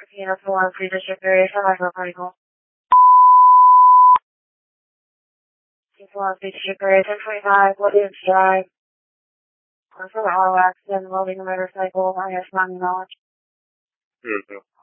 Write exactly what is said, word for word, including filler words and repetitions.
Christina Full Free District Area, Survivor Particle. Full Free District Area, ten twenty-five, Williams Drive. For the auto accident involving a motorcycle, I have common knowledge. Here we go.